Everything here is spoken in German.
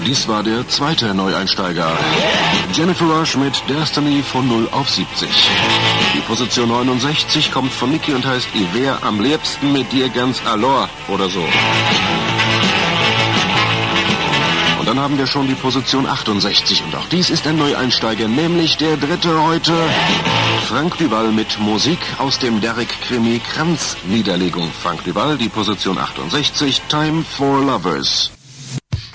Dies war der zweite Neueinsteiger. Jennifer Rush mit Destiny von 0 auf 70. Die Position 69 kommt von Niki und heißt Ich wär am liebsten mit dir ganz alor oder so. Und dann haben wir schon die Position 68 und auch dies ist ein Neueinsteiger, nämlich der dritte heute. Frank Duval mit Musik aus dem Derrick-Krimi Kranz-Niederlegung. Frank Duval, die Position 68, Time for Lovers.